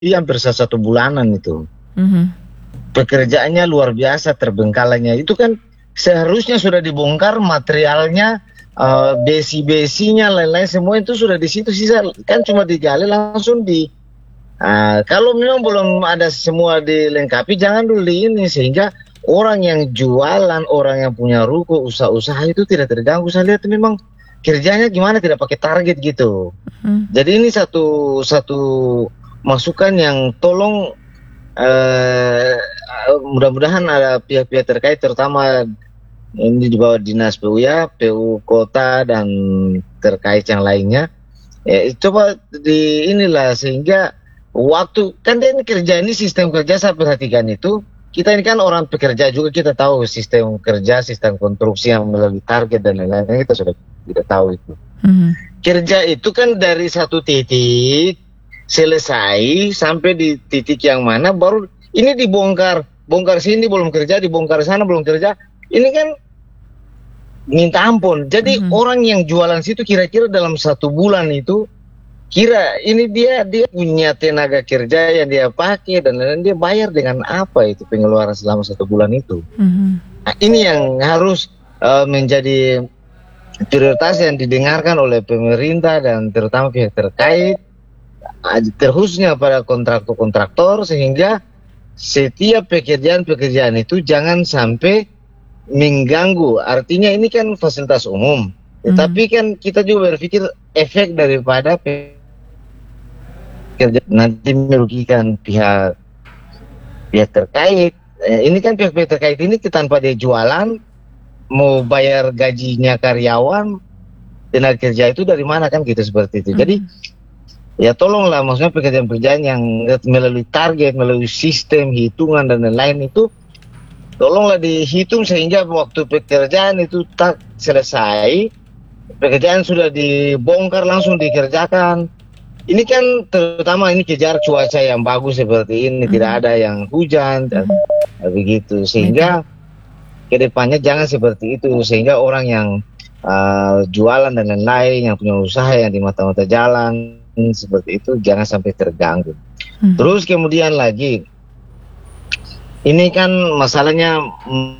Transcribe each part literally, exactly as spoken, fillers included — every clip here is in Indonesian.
hampir satu bulanan itu. Mhm. Pekerjaannya luar biasa, terbengkalainya. Itu kan seharusnya sudah dibongkar materialnya, uh, besi-besinya, lain-lain semua itu sudah di situ. Sisa kan cuma digali langsung di. Uh, kalau memang belum ada semua dilengkapi, jangan dulu di ini, sehingga orang yang jualan, orang yang punya ruko, usaha-usaha itu tidak terganggu. Saya lihat memang kerjanya gimana, tidak pakai target gitu. Mhm. Jadi ini satu satu masukan yang tolong, uh, mudah-mudahan ada pihak-pihak terkait, terutama ini di bawah dinas P U ya, P U kota dan terkait yang lainnya. Ya, coba di inilah sehingga waktu kan dia ini kerja, ini sistem kerja saya perhatikan itu, kita ini kan orang pekerja juga, kita tahu sistem kerja, sistem konstruksi yang melalui target dan lain-lain, kita sudah tidak tahu itu. Mhm. Kerja itu kan dari satu titik selesai sampai di titik yang mana baru ini dibongkar, bongkar sini belum kerja, dibongkar sana belum kerja. Ini kan minta ampun. Jadi Mhm. orang yang jualan situ kira-kira dalam satu bulan itu, kira ini dia dia punya tenaga kerja yang dia pakai dan lain-lain, dia bayar dengan apa itu pengeluaran selama satu bulan itu. Mhm. Nah, ini yang harus uh, menjadi prioritas yang didengarkan oleh pemerintah dan terutama pihak terkait, uh, terkhususnya pada kontraktor-kontraktor, sehingga setiap pekerjaan-pekerjaan itu jangan sampai mengganggu. Artinya ini kan fasilitas umum, tetapi kan kita juga berpikir efek daripada pe- kerja nanti merugikan pihak pihak terkait. Eh, ini kan pihak-pihak terkait ini tanpa dia jualan, mau bayar gajinya karyawan, tenaga kerja itu dari mana kan, gitu seperti itu. Jadi ya tolonglah, maksudnya pekerjaan-pekerjaan yang melalui target, melalui sistem hitungan dan lain-lain itu, tolonglah dihitung sehingga waktu pekerjaan itu tak selesai, pekerjaan sudah dibongkar langsung dikerjakan. Ini kan terutama ini kejar cuaca yang bagus seperti ini, Mhm. tidak ada yang hujan dan begitu, sehingga kedepannya jangan seperti itu, sehingga orang yang uh, jualan dan lain-lain, yang punya usaha yang di mata-mata jalan seperti itu jangan sampai terganggu. Mhm. Terus kemudian lagi, ini kan masalahnya mm,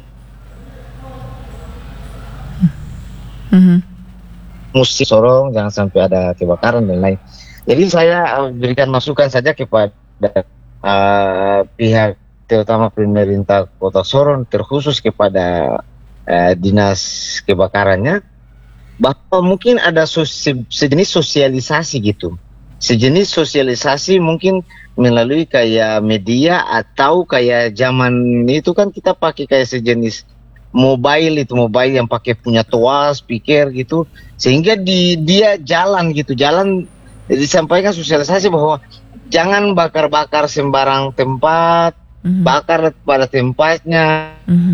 Mhm. mesti sorong jangan sampai ada kebakaran dan lain. Jadi saya uh, berikan masukan saja kepada uh, pihak terutama pemerintah Kota Sorong, terkhusus kepada uh, dinas kebakarannya, bahwa mungkin ada sos- sejenis sosialisasi gitu, sejenis sosialisasi mungkin melalui kayak media atau kayak zaman itu kan kita pakai kayak sejenis mobile itu, mobile yang pakai punya toa speaker gitu, sehingga di dia jalan gitu, jalan disampaikan sosialisasi bahwa jangan bakar-bakar sembarang tempat, Mhm. bakar pada tempatnya. Mhm.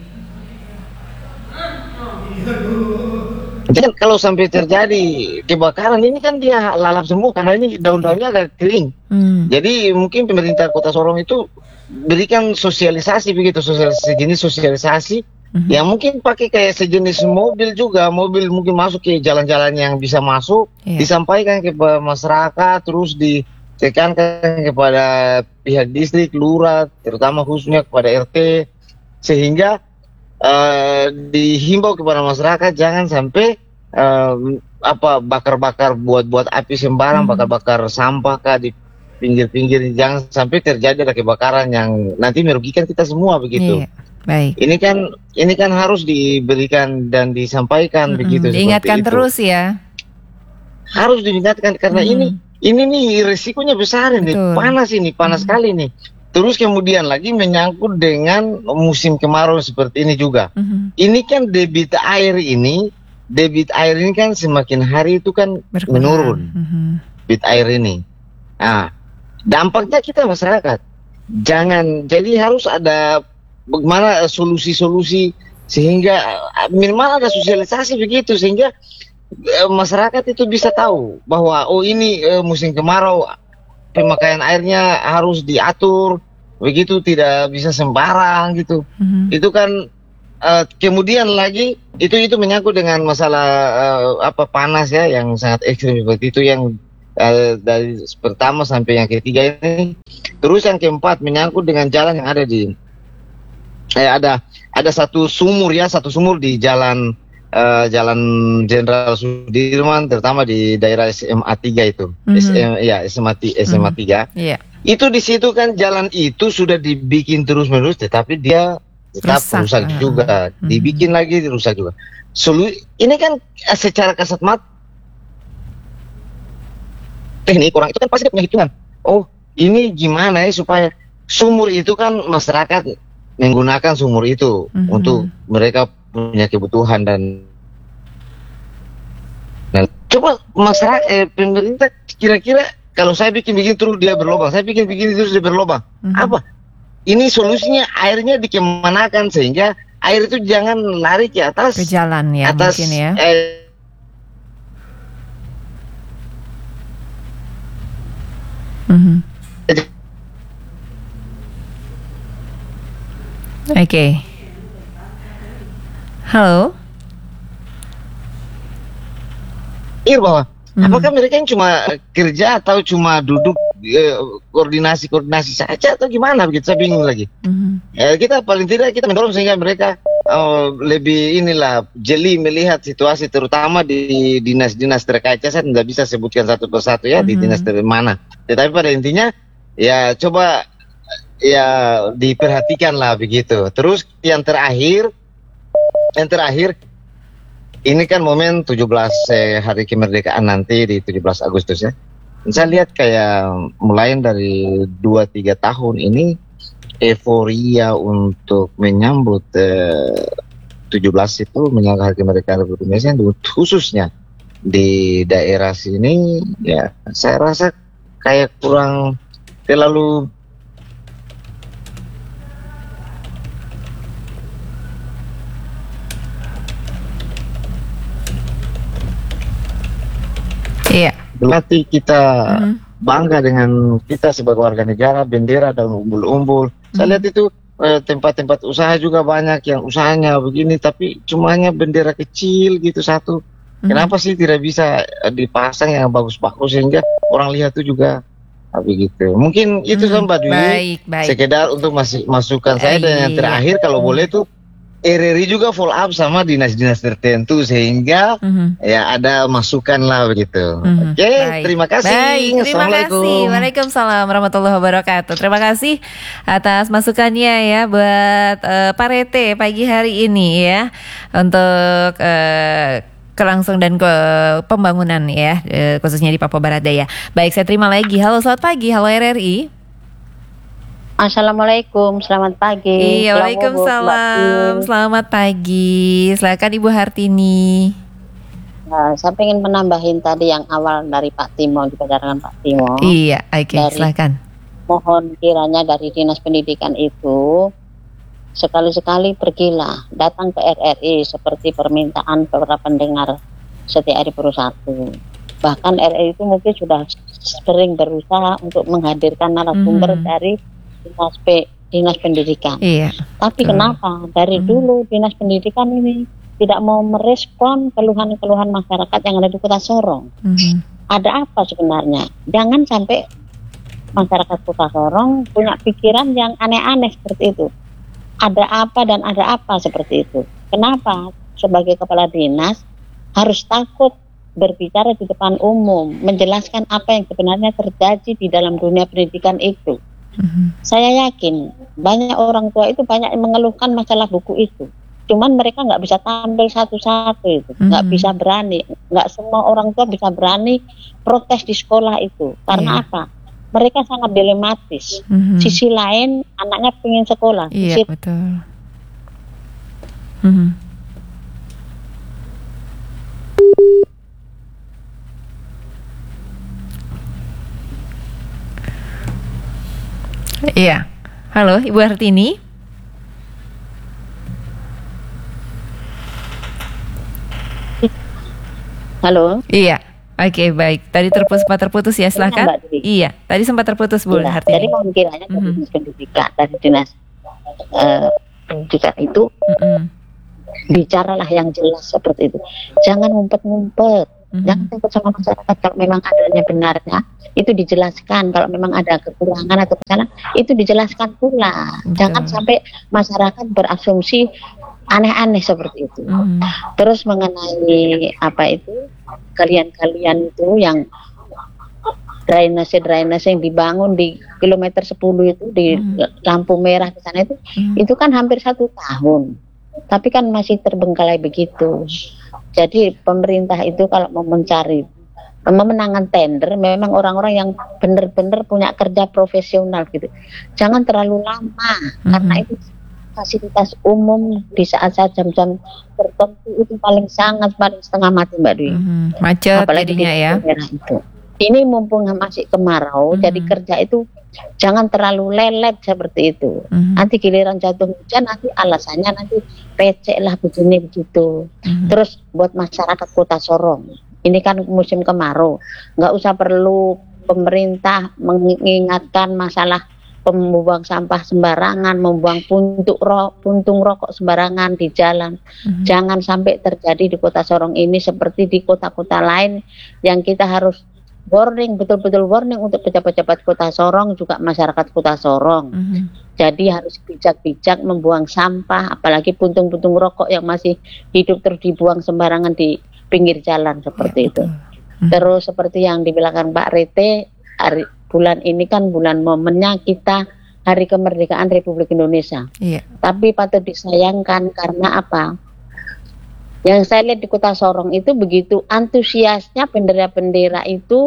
Jadi kalau sampai terjadi kebakaran ini kan dia lalap semua karena ini daun-daunnya agak kering. Hmm. Jadi mungkin pemerintah Kota Sorong itu berikan sosialisasi begitu, sosialisasi, sejenis sosialisasi Mhm. yang mungkin pakai kayak sejenis mobil juga, mobil mungkin masuk ke jalan-jalan yang bisa masuk, Iya. disampaikan kepada masyarakat, terus ditekankan kepada pihak distrik, lurah, terutama khususnya kepada R T, sehingga uh, dihimbau kepada masyarakat jangan sampai uh, apa bakar-bakar buat-buat api sembarang, Mhm. bakar-bakar sampah kah di pinggir-pinggir, jangan sampai terjadi ada kebakaran yang nanti merugikan kita semua begitu. Iya. Baik. Ini kan ini kan harus diberikan dan disampaikan Mm-mm. begitu. Diingatkan seperti itu. terus ya. Harus diingatkan karena Mhm. ini ini nih risikonya besar ini, Betul. panas ini, panas Mhm. sekali nih. Terus kemudian lagi menyangkut dengan musim kemarau seperti ini juga. Mhm. Ini kan debit air ini, debit air ini kan semakin hari itu kan Berkurang. menurun, Mhm. debit air ini. Nah, dampaknya kita masyarakat. Jangan, jadi harus ada bagaimana solusi-solusi sehingga eh, minimal ada sosialisasi begitu sehingga eh, masyarakat itu bisa tahu bahwa oh ini eh, musim kemarau, pemakaian airnya harus diatur begitu, tidak bisa sembarang gitu. Mhm. Itu kan eh, kemudian lagi itu itu menyangkut dengan masalah eh, apa panas ya yang sangat ekstrim seperti itu yang eh, dari pertama sampai yang ketiga ini. Terus yang keempat menyangkut dengan jalan yang ada di eh, ada ada satu sumur ya, satu sumur di jalan eh, Jalan Jenderal Sudirman, terutama di daerah S M A tiga itu. Mhm. S M, ya S M A, ti- S M A tiga. Iya. Itu di situ kan jalan itu sudah dibikin terus-menerus, tetapi dia tetap Rusak. rusak, Ah. juga. Mhm. Dibikin lagi rusak juga. Solu ini kan eh, secara kasat mata teknik orang itu kan pasti dia punya hitungan. Oh, ini gimana ya supaya sumur itu kan masyarakat menggunakan sumur itu Mhm. untuk mereka punya kebutuhan dan dan coba masyarakat eh, pemerintah kira-kira kalau saya bikin begini terus dia berlobang, saya bikin begini terus dia berlobang, Mhm. apa? Ini solusinya airnya dikemanakan sehingga air itu jangan lari ke atas Ke jalan ya atas mungkin ya. eh, Mhm. Oke. Halo. pikir bahwa Mhm. apakah mereka yang cuma kerja atau cuma duduk eh, koordinasi-koordinasi saja atau gimana begitu, saya bingung lagi. Mhm. Eh, kita paling tidak kita mendorong sehingga mereka eh, lebih inilah jeli melihat situasi terutama di dinas-dinas terkait. Saya tidak bisa sebutkan satu persatu ya di Mhm. dinas dari mana. Tetapi pada intinya ya coba ya diperhatikan lah begitu. Terus yang terakhir yang terakhir ini kan momen tujuh belas eh, hari kemerdekaan nanti di tujuh belas Agustus ya. Saya lihat kayak mulai dari dua tiga tahun ini euforia untuk menyambut eh, tujuh belas itu menyambut hari kemerdekaan Republik Indonesia khususnya di daerah sini ya saya rasa kayak kurang terlalu Iya. berarti kita Mhm. bangga dengan kita sebagai warga negara, bendera dan umbul-umbul. Saya Mhm. lihat itu eh, tempat-tempat usaha juga banyak yang usahanya begini, tapi cumanya bendera kecil gitu satu. Mhm. Kenapa sih tidak bisa eh, dipasang yang bagus-bagus sehingga orang lihat itu juga ah, begitu. Mungkin itu Mhm. kan Mbak Dwi, Baik, baik. sekedar untuk masih masukan saya. Dan yang Iya. terakhir kalau boleh tuh R R I juga follow up sama dinas-dinas tertentu sehingga Mhm. ya ada masukan lah begitu. Mhm. Oke, Baik. terima kasih. Baik, terima Assalamualaikum. kasih. Waalaikumsalam warahmatullahi wabarakatuh. Terima kasih atas masukannya ya buat eh, Pak Rete pagi hari ini ya untuk eh, kelangsung dan ke pembangunan ya eh, khususnya di Papua Barat Daya. Baik, saya terima lagi. Halo, selamat pagi. Halo R R I. Assalamualaikum, selamat pagi. Iya, Selamat waalaikumsalam. pagi. Selamat pagi. Silakan Ibu Hartini. Nah, saya ingin menambahin tadi yang awal dari Pak Timo, dibicarakan Pak Timo. Iya, oke, Dari- silakan. Mohon kiranya dari Dinas Pendidikan itu sekali-sekali pergilah datang ke R R I seperti permintaan beberapa pendengar setiap hari persatu. Bahkan R R I itu mungkin sudah sering berusaha untuk menghadirkan narasumber Mhm. dari Dinas, P- Dinas Pendidikan. Iya. Tapi Betul. kenapa dari Hmm. dulu Dinas Pendidikan ini tidak mau merespon keluhan-keluhan masyarakat yang ada di Kota Sorong? Mhm. Ada apa sebenarnya? Jangan sampai masyarakat Kota Sorong punya pikiran yang aneh-aneh seperti itu. Ada apa dan ada apa seperti itu. Kenapa sebagai kepala dinas harus takut berbicara di depan umum, menjelaskan apa yang sebenarnya terjadi di dalam dunia pendidikan itu? Mhm. Saya yakin banyak orang tua itu banyak yang mengeluhkan masalah buku itu. Cuman mereka nggak bisa tampil satu-satu itu, nggak Mhm. bisa berani. Nggak semua orang tua bisa berani protes di sekolah itu. Karena Iya. apa? Mereka sangat dilematis. Mhm. Sisi lain anaknya pengen sekolah. Iya, Sisi betul. Mhm. Iya. Halo, Ibu Hartini. Halo. Iya. Oke, baik. Tadi terputus sempat terputus ya, silakan. Mbak Dewi. Iya, tadi sempat terputus Bu Iya, Hartini. jadi mohon kiranya dari Mhm. dinas pendidikan, dari dinas eh, pendidikan itu Mhm. bicaralah yang jelas seperti itu. Jangan ngumpet-ngumpet. Mhm. Jangan takut sama masyarakat. Kalau memang adanya benarnya, itu dijelaskan. Kalau memang ada kekurangan atau kesalahan, itu dijelaskan pula. Betul. Jangan sampai masyarakat berasumsi aneh-aneh seperti itu. Mhm. Terus mengenai apa itu, kalian-kalian itu yang drainase-drainase yang dibangun di kilometer sepuluh itu, di Mhm. lampu merah di sana itu, Mhm. itu kan hampir satu tahun. Tapi kan masih terbengkalai begitu. Jadi pemerintah itu kalau mau mencari memenangkan tender, memang orang-orang yang benar-benar punya kerja profesional gitu. Jangan terlalu lama, Mhm. karena itu fasilitas umum di saat-saat jam-jam tertentu itu paling sangat paling setengah mati, Mbak Dwi. Mhm. Macet Apalagi di jadinya ya. daerah itu. Ini mumpung masih kemarau, Mhm. jadi kerja itu jangan terlalu lelet seperti itu. Mhm. Nanti giliran jatuh hujan, nanti alasannya nanti recek lah begini begitu. Mhm. Terus buat masyarakat Kota Sorong, ini kan musim kemarau, nggak usah perlu pemerintah mengingatkan masalah membuang sampah sembarangan, membuang puntung, ro, puntung rokok sembarangan di jalan. Mhm. Jangan sampai terjadi di Kota Sorong ini seperti di kota-kota lain yang kita harus warning, betul-betul warning untuk pejabat-pejabat Kota Sorong, juga masyarakat Kota Sorong. Mhm. Jadi harus bijak-bijak membuang sampah, apalagi puntung-puntung rokok yang masih hidup terus dibuang sembarangan di pinggir jalan seperti Ya, itu. betul. Mhm. Terus seperti yang dibilangkan Pak Rete, hari, bulan ini kan bulan momennya kita Hari Kemerdekaan Republik Indonesia. Iya. Tapi patut disayangkan karena apa? Yang saya lihat di Kota Sorong itu begitu antusiasnya bendera-bendera itu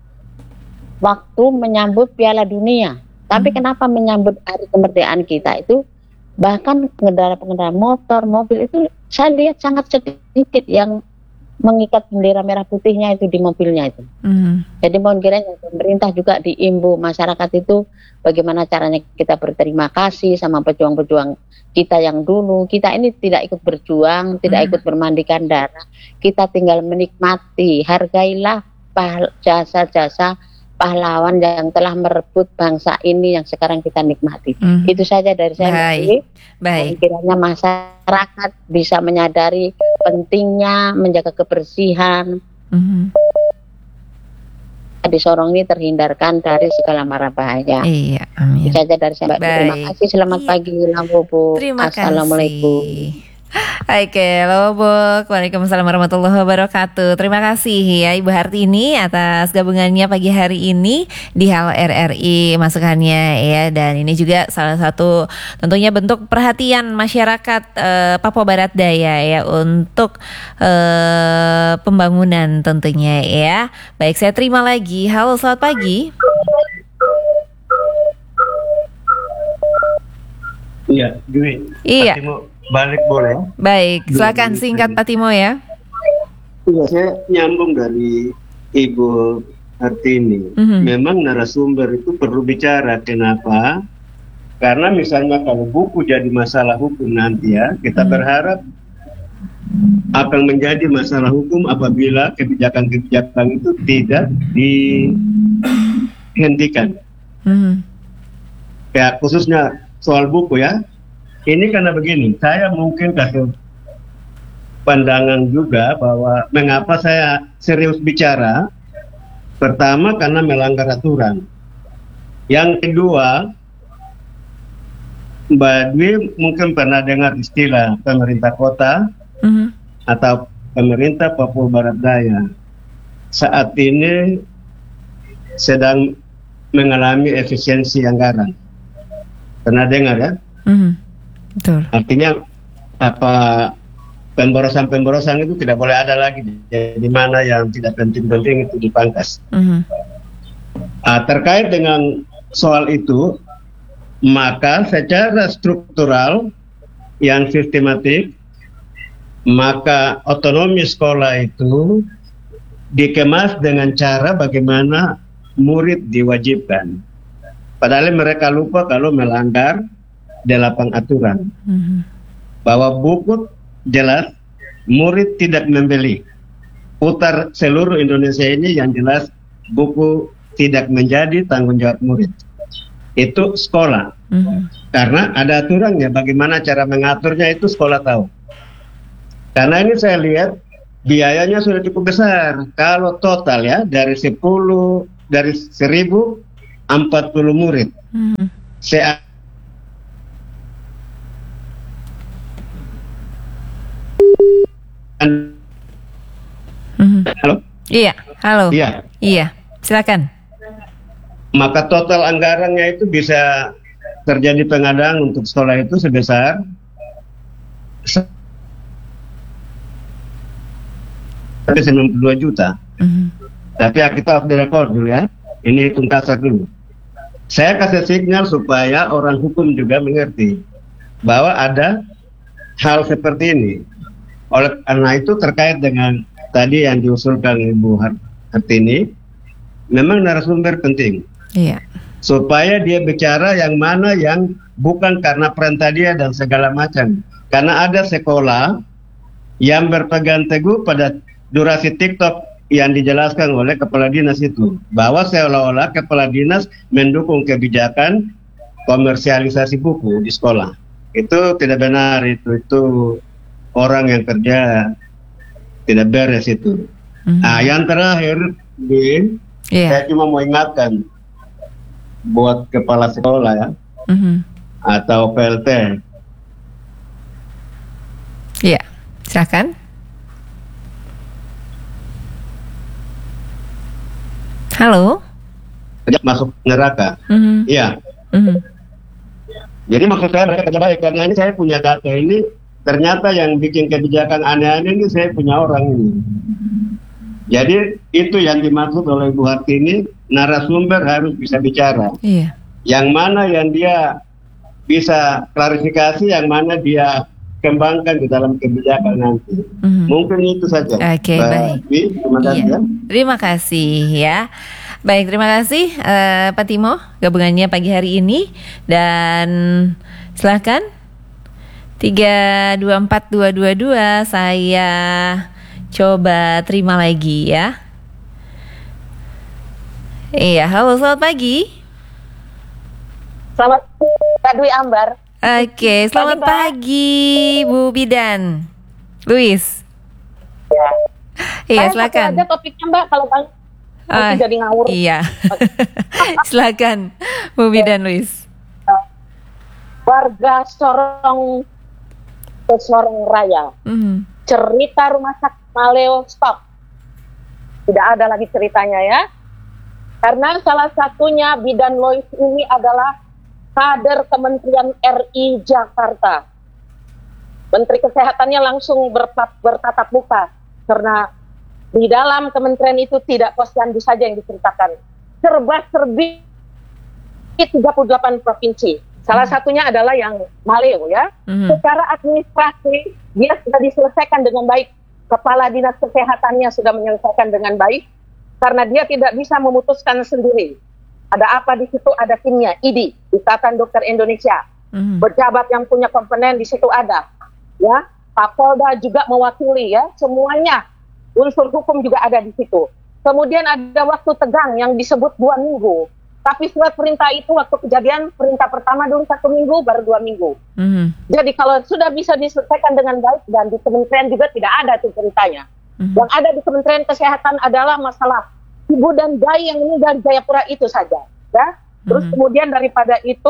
waktu menyambut Piala Dunia. Tapi Hmm. kenapa menyambut Hari Kemerdekaan kita itu bahkan pengendara-pengendara motor, mobil itu saya lihat sangat sedikit yang mengikat bendera merah putihnya itu di mobilnya itu. Mhm. Jadi mohon kiranya pemerintah juga diimbau masyarakat itu bagaimana caranya kita berterima kasih sama pejuang-pejuang kita yang dulu. Kita ini tidak ikut berjuang, tidak Hmm. ikut bermandikan darah. Kita tinggal menikmati. Hargailah pah- jasa-jasa pahlawan yang telah merebut bangsa ini yang sekarang kita nikmati. Mhm. Itu saja dari saya. Mbak Baik. Dewi. Baik. Dan kiranya masyarakat bisa menyadari pentingnya menjaga kebersihan Mhm. di Sorong ini, terhindarkan dari segala mara bahaya. Iya, amin. Itu saja dari saya, Mbak. Terima Baik. kasih. Selamat Iya. pagi, Lampu. Terima Assalamualaikum. kasih. Oke, Lobok. Waalaikumsalam warahmatullahi wabarakatuh. Terima kasih ya Ibu Hartini atas gabungannya pagi hari ini di Halo R R I masukannya ya. Dan ini juga salah satu tentunya bentuk perhatian masyarakat eh, Papua Barat Daya ya untuk eh, pembangunan tentunya ya. Baik, saya terima lagi. Halo, selamat pagi. Iya, Dwi. Iya. Patimo balik boleh? Baik, silakan singkat Pak Timo ya. Iya, saya nyambung dari Ibu Hartini. Mhm. Memang narasumber itu perlu bicara. Kenapa? Karena misalnya kalau buku jadi masalah hukum nanti ya, kita Mhm. berharap akan menjadi masalah hukum apabila kebijakan-kebijakan itu tidak dihentikan. Mhm. Ya, khususnya soal buku ya. Ini karena begini, saya mungkin kasih pandangan juga bahwa mengapa saya serius bicara. Pertama karena melanggar aturan. Yang kedua, Mbak Dwi mungkin pernah dengar istilah pemerintah kota Mhm. atau pemerintah Papua Barat Daya. Saat ini sedang mengalami efisiensi anggaran. Pernah dengar ya? Mhm. Betul. Artinya apa, pemborosan-pemborosan itu tidak boleh ada lagi. Jadi mana yang tidak penting-penting itu dipangkas. Mhm. Ah, terkait dengan soal itu, maka secara struktural yang sistematik, maka otonomi sekolah itu dikemas dengan cara bagaimana murid diwajibkan. Padahal mereka lupa kalau melanggar delapan aturan. Mhm. Bahwa buku jelas murid tidak membeli. Putar seluruh Indonesia ini yang jelas buku tidak menjadi tanggung jawab murid. Itu sekolah. Mhm. Karena ada aturannya, bagaimana cara mengaturnya itu sekolah tahu. Karena ini saya lihat biayanya sudah cukup besar. Kalau total ya dari sepuluh dari seribu empat puluh murid. Hmm. Saya Mhm. Halo? Iya, halo. Iya. Iya, silakan. Maka total anggarannya itu bisa terjadi pengadaan untuk sekolah itu sebesar sampai sembilan puluh dua juta. Mhm. Tapi ya kita off the record dulu ya. Ini hitung kasar dulu. Saya kasih signal supaya orang hukum juga mengerti bahwa ada hal seperti ini. Oleh karena itu terkait dengan tadi yang diusulkan Ibu Hartini, memang narasumber penting. Iya. Supaya dia bicara yang mana yang bukan karena perintah dia dan segala macam. Karena ada sekolah yang berpegang teguh pada durasi TikTok yang dijelaskan oleh kepala dinas itu, bahwa seolah-olah kepala dinas mendukung kebijakan komersialisasi buku di sekolah. Itu tidak benar, itu itu orang yang kerja tidak beres itu. Mhm. Nah, yang terakhir, Bin, Iya. saya cuma mau ingatkan buat kepala sekolah ya, Mhm. atau P L T. Iya, silakan. Halo. Masuk neraka. Mhm. Iya. Mhm. Jadi maksud saya mereka kerja baik, karena ini saya punya data ini, ternyata yang bikin kebijakan aneh-aneh ini saya punya orang ini. Jadi itu yang dimaksud oleh Bu Hartini, narasumber harus bisa bicara. Iya. Yang mana yang dia bisa klarifikasi, yang mana dia kembangkan di dalam kebijakan nanti. Mhm. Mungkin itu saja. Oke, Mbak baik. Dwi, terima kasih Iya. ya. Terima kasih ya. Baik, terima kasih eh, Pak Timo gabungannya pagi hari ini, dan silakan tiga dua empat dua dua dua saya coba terima lagi ya. Iya, halo, selamat pagi. Selamat Kak Dwi Ambar. Oke, selamat Mbak. pagi Bu Bidan. Luis. Ya. Iya, Saya pakai silakan. aja topiknya Mbak, kalau Bang Ah, nanti jadi ngawur. Iya. Silakan Bu Bidan Luis. Warga Sorong ke Sorong Raya. Mhm. Cerita rumah sakit Maleo stop. Tidak ada lagi ceritanya ya. Karena salah satunya Bidan Lois ini adalah kader Kementerian R I Jakarta. Menteri Kesehatannya langsung berpat- bertatap muka karena di dalam kementerian itu tidak posyandu saja yang diceritakan. Serba-serbi tiga puluh delapan provinsi. Salah satunya adalah yang Maleo ya. Mhm. Secara administrasi dia sudah diselesaikan dengan baik. Kepala Dinas Kesehatannya sudah menyelesaikan dengan baik karena dia tidak bisa memutuskan sendiri. Ada apa di situ? Ada timnya, I D I, Ikatan Dokter Indonesia. Mhm. Pejabat yang punya komponen di situ ada. Ya, Pak Polda juga mewakili ya, semuanya. Unsur hukum juga ada di situ. Kemudian ada waktu tegang yang disebut dua minggu. Tapi surat perintah itu waktu kejadian perintah pertama dulu satu minggu, baru dua minggu. Mhm. Jadi kalau sudah bisa diselesaikan dengan baik dan di kementerian juga tidak ada tuh ceritanya. Mhm. Yang ada di Kementerian Kesehatan adalah masalah ibu dan bayi yang meninggal di Jayapura itu saja. Ya. Terus Mhm. kemudian daripada itu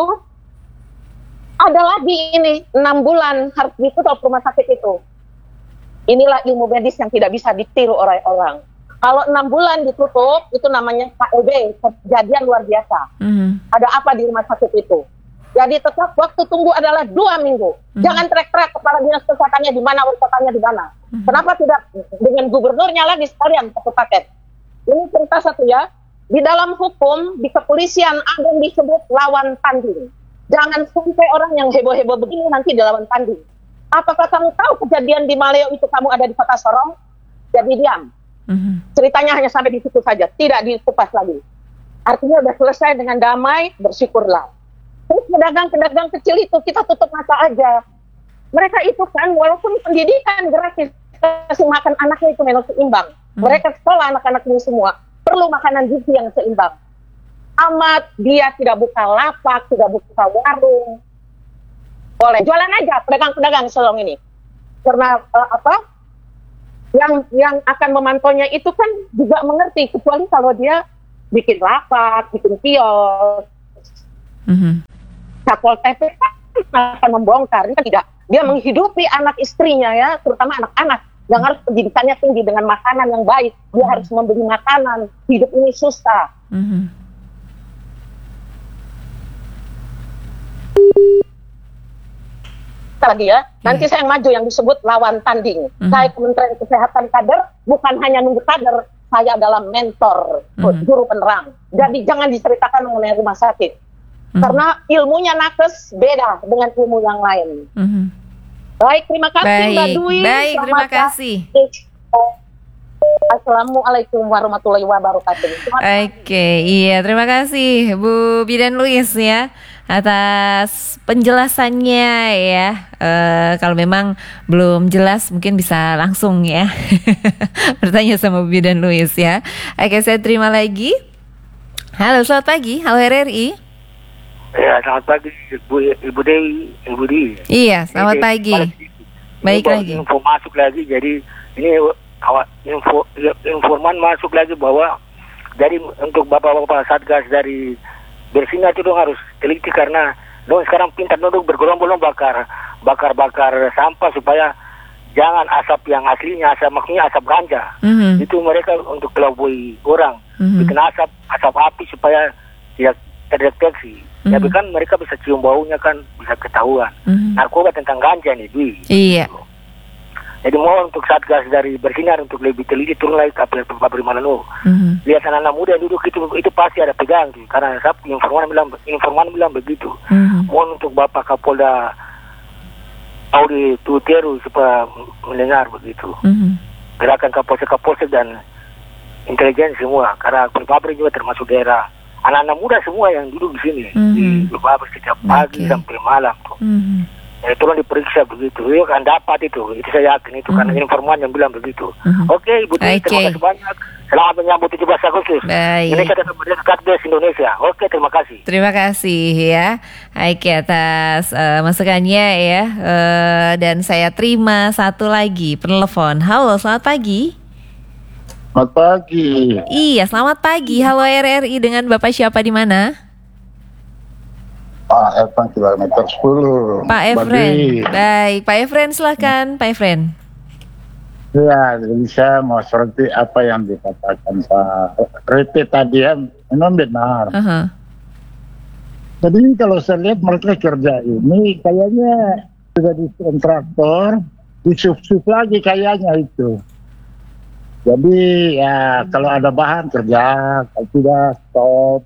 ada lagi ini enam bulan harus ditutup rumah sakit itu. Inilah ilmu medis yang tidak bisa ditiru oleh orang. Kalau enam bulan ditutup itu namanya K L B, kejadian luar biasa. Mhm. Ada apa di rumah sakit itu? Jadi tetap waktu tunggu adalah dua minggu. Mhm. Jangan trek-trek kepala dinas kesehatannya di mana, wali kotanya di mana. Mhm. Kenapa tidak dengan gubernurnya lagi sekalian satu paket? Ini cerita satu ya. Di dalam hukum, di kepolisian ada yang disebut lawan tanding. Jangan sampai orang yang heboh-heboh begini nanti dilawan tanding. Apakah kamu tahu kejadian di Maleo itu kamu ada di kota Sorong? Jadi diam. Mhm. Ceritanya hanya sampai di situ saja, tidak dikupas lagi. Artinya sudah selesai dengan damai, bersyukurlah. Terus pedagang-pedagang kecil itu kita tutup mata aja. Mereka itu kan walaupun pendidikan gratis, kasih makan anaknya itu menu seimbang. Hmm. Mereka sekolah anak-anak ini semua perlu makanan gizi yang seimbang. Amat dia tidak buka lapak, tidak buka warung. Boleh jualan aja pedagang-pedagang Sorong ini. Karena uh, apa? yang yang akan memantaunya itu kan juga mengerti, kecuali kalau dia bikin rapat, bikin kios. Mhm. Satpol P P kan akan membongkar, ini kan tidak. Dia menghidupi anak istrinya ya, terutama anak-anak yang harus pendidikannya tinggi dengan makanan yang baik. Dia harus membeli makanan, hidup ini susah. Mhm. Lagi ya, nanti saya yang maju yang disebut lawan tanding. Mhm. Saya Kementerian Kesehatan kader, bukan hanya nunggu kader, saya adalah mentor Mhm. guru penerang. Jadi jangan diceritakan mengenai rumah sakit, Mhm. karena ilmunya nakes beda dengan ilmu yang lain. Mhm. Baik, terima kasih Mbak Baik, Dwi. baik, Selamat terima datang. kasih. Assalamualaikum warahmatullahi wabarakatuh. Selamat Oke, iya terima kasih Bu Bidan Luis ya atas penjelasannya ya. Eh, kalau memang belum jelas mungkin bisa langsung ya bertanya sama Bu Bidan Luis ya. Oke, saya terima lagi. Halo, selamat pagi. Halo R R I. Ya, selamat pagi Ibu Ibu Dewi, Ibu Di. Iya, selamat Ini pagi. ini Baik baru lagi. Info masuk lagi, jadi ini awak info informan masuk lagi bahwa jadi untuk bapak-bapak satgas dari Bersina itu dong harus teliti karena dong sekarang pintar duduk bergerombol bakar bakar bakar sampah supaya jangan asap yang aslinya asap maksudnya asap ganja. Mhm. Itu mereka untuk kelabui orang Mhm. bikin asap asap api supaya tidak terdeteksi. Mhm. Tapi kan mereka bisa cium baunya kan bisa ketahuan. Mhm. Narkoba tentang ganja nih, Dwi. Iya. Jadi mohon untuk Satgas dari Bersinar untuk lebih teliti turun lagi ke pabrik Manado. Mhm. Lihat anak-anak muda yang duduk itu itu pasti ada pegang tuh. Karena Sabtu informan bilang informan bilang begitu. Mhm. Mohon untuk Bapak Kapolda Audi Tuteru supaya mendengar begitu. Mhm. Gerakan Kapolsek-Kapolsek dan intelijen semua. Karena pabrik juga termasuk daerah. Anak-anak muda semua yang duduk di sini. Mhm. Di pabrik setiap pagi Oke. sampai malam tuh. Mhm. Ya, tolong diperiksa begitu. Itu kan dapat itu. Itu saya yakin itu karena Mhm. informan yang bilang begitu. Mhm. Oke, Ibu Dwi, Oke. terima kasih banyak. Selamat menyambut tujuh belas Agustus. Baik. Indonesia dan kemudian Satgas Indonesia. Oke, terima kasih. Terima kasih ya, Aiki atas eh, masukannya ya. Eh, dan saya terima satu lagi penelpon. Halo, selamat pagi. Selamat pagi. Iya, selamat pagi. Halo R R I, dengan Bapak siapa di mana? Pak Evan kilometer sepuluh. Pak Efren. Baik, Pak Efren silakan, Pak Efren. Ya, jadi saya mau seperti apa yang dikatakan Pak Rete tadi ya, memang benar. Aha. Jadi kalau saya lihat mereka kerja ini kayaknya sudah di kontraktor, disub-sub lagi kayaknya itu. Jadi ya kalau ada bahan kerja, kalau tidak stop.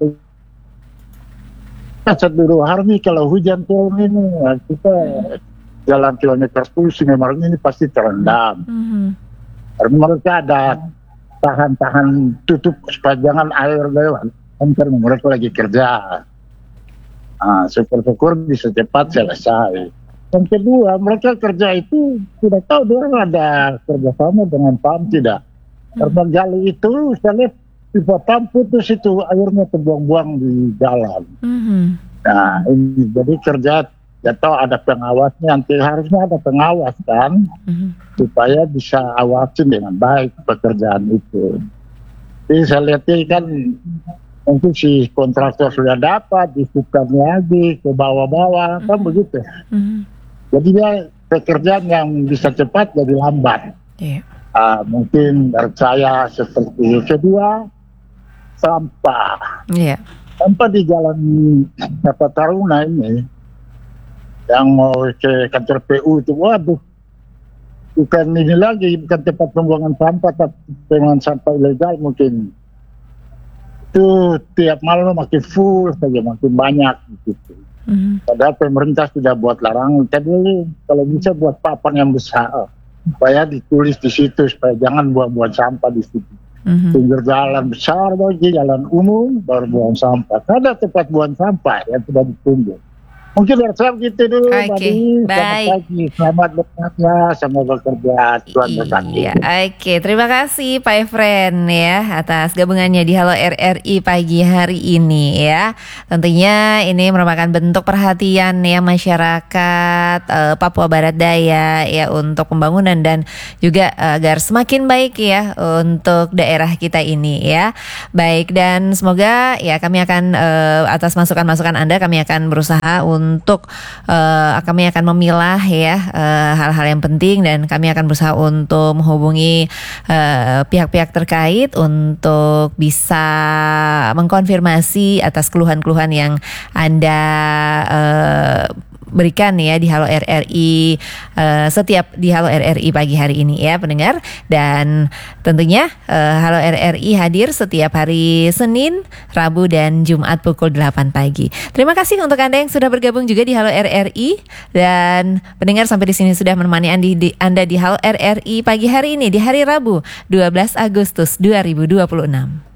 Kita dulu hari kalau hujan turun ini ya, kita jalan kilometer sepuluh Sungai Marang ini pasti terendam. Mhm. Karena mereka ada tahan-tahan tutup supaya jangan air lewat. Kan karena mereka lagi kerja. Nah, syukur-syukur bisa cepat selesai. Yang kedua, mereka kerja itu tidak tahu dia ada kerjasama dengan P A M tidak. Karena gali itu saya lihat pipa P A M putus itu airnya terbuang-buang di jalan. Mhm. Nah, ini jadi kerja ya tahu ada pengawasnya, nanti harusnya ada pengawas kan, Mhm. supaya bisa awasin dengan baik pekerjaan itu. Jadi saya lihat ini kan mungkin si kontraktor sudah dapat, disukan lagi ke bawah-bawah, kan begitu. Mhm. Jadi dia pekerjaan yang bisa cepat jadi lambat. Iya. Ah, mungkin dari saya seperti itu. Kedua, sampah. Iya. Sampah di jalan Kata Taruna ini, yang mau ke kantor P U itu, waduh, bukan ini lagi, bukan tempat pembuangan sampah, tapi pembuangan sampah ilegal mungkin. Itu tiap malam makin full saja, makin banyak gitu. Mhm. Padahal pemerintah sudah buat larangan. Tapi kalau bisa buat papan yang besar, supaya ditulis di situ supaya jangan buang-buang sampah di situ. Mhm. Pinggir jalan besar bagi jalan umum baru buang sampah. Ada tempat buang sampah yang sudah ditunjuk. Mungkin dari saya begitu dulu. Oke, Badi. Selamat baik. pagi, selamat bekerja, semoga bekerja Tuhan berkati. Iya, oke. Terima kasih Pak Efren ya atas gabungannya di Halo R R I pagi hari ini ya. Tentunya ini merupakan bentuk perhatian ya masyarakat eh, Papua Barat Daya ya untuk pembangunan dan juga eh, agar semakin baik ya untuk daerah kita ini ya. Baik, dan semoga ya kami akan eh, atas masukan-masukan Anda kami akan berusaha untuk uh, kami akan memilah ya uh, hal-hal yang penting dan kami akan berusaha untuk menghubungi uh, pihak-pihak terkait untuk bisa mengkonfirmasi atas keluhan-keluhan yang Anda uh, berikan ya di Halo R R I uh, setiap di Halo R R I pagi hari ini ya pendengar, dan tentunya uh, Halo R R I hadir setiap hari Senin, Rabu dan Jumat pukul delapan pagi. Terima kasih untuk Anda yang sudah bergabung juga di Halo R R I, dan pendengar sampai di sini sudah menemani Andi, di, Anda di Halo R R I pagi hari ini di hari Rabu dua belas Agustus dua ribu dua puluh enam.